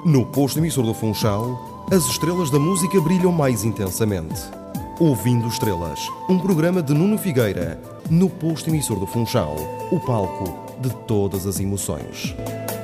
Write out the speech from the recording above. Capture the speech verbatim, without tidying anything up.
No posto emissor do Funchal, as estrelas da música brilham mais intensamente. Ouvindo Estrelas, um programa de Nuno Figueira, no posto emissor do Funchal, o palco de todas as emoções.